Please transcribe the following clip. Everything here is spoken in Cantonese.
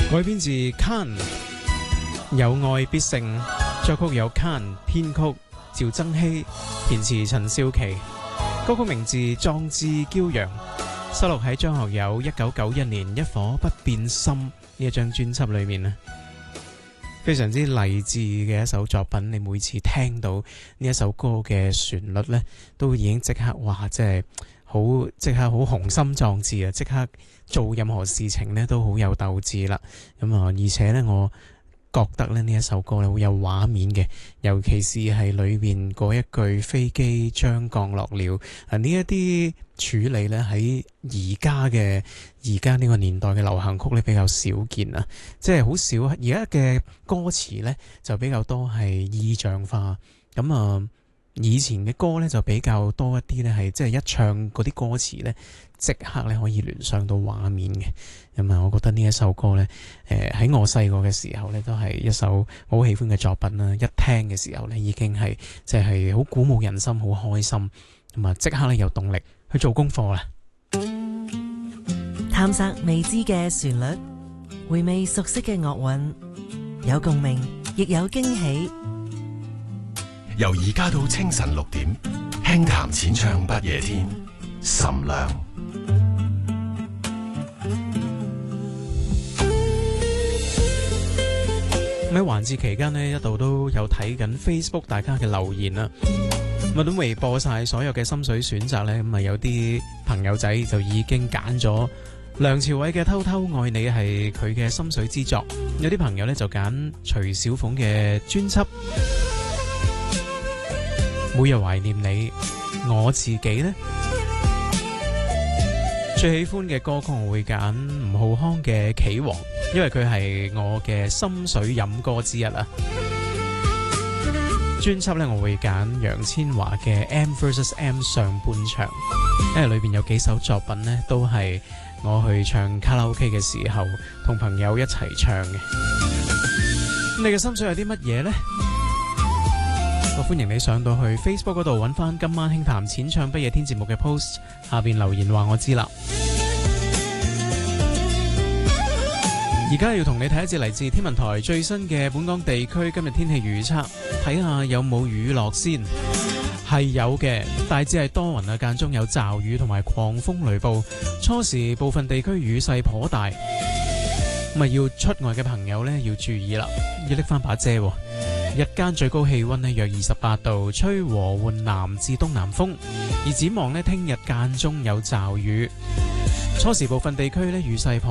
改編自 Can 有愛必勝，作曲有 Can， 編曲趙增熹，填詞陳少琪。歌曲名字《壯志驕陽》，收錄喺張學友1991年《一顆不變心》呢一張專輯裏面啊，非常之勵志嘅一首作品。你每次聽到呢一首歌嘅旋律呢，都已經即刻哇，即係好雄心壯志啊！即刻做任何事情呢都好有鬥志啦。咁啊，而且呢，我覺得呢一首歌呢好有畫面嘅，尤其是係裏邊嗰一句飛機將降落了啊！呢一啲處理呢，喺而家呢個年代嘅流行曲呢比較少見啊，即係好少。而家嘅歌詞呢，就比較多係意象化，咁啊。以前嘅歌呢，就比較多一啲呢係即係一唱嗰啲歌詞呢，即刻呢可以聯想到畫面嘅。咁啊，我覺得呢一首歌呢，喺我細個嘅時候呢，都係一首我好喜歡嘅作品啦。一聽嘅時候呢，已經係即係好鼓舞人心，好開心，咁啊即刻呢有動力去做功課啦。 探索未知嘅旋律，回味熟悉嘅樂韻，有共鳴，亦有驚喜。 由而家到清晨6點，輕談淺唱不夜天，岑亮。 喺環節期間呢，一度都有睇緊 Facebook 大家嘅留言啦。咁都未播晒所有嘅心水選擇呢，咁啊有啲朋友仔就已經揀咗梁朝偉嘅《偷偷愛你》係佢嘅心水之作，有啲朋友呢就揀徐小鳳嘅專輯每日懷念你。我自己呢，最喜歡嘅歌曲我會揀吳浩康嘅《棋王》，因為佢係我嘅心水飲歌之一啊。專輯呢，我會揀楊千嬅嘅《M vs M》上半場，因為裏邊有幾首作品呢，都係我去唱卡拉 OK 嘅時候同朋友一齊唱嘅。你嘅心水有啲乜嘢呢？我歡迎你上到去 Facebook 嗰度揾翻今晚輕談淺唱不夜天節目嘅 post， 下邊留言話我知啦。而家要同你睇一節嚟自天文台最新嘅本港地區今日天氣預測，睇下有冇雨落先。係有嘅，大致係多雲啊，間中有驟雨同埋狂風雷暴，初時部分地區雨勢頗大，咁啊要出外嘅朋友呢，要注意啦，要拎翻把遮喎。日間最高氣溫呢約28度，吹和緩南至東南風。而展望呢，聽日間中有驟雨，初時部分地區呢雨勢頗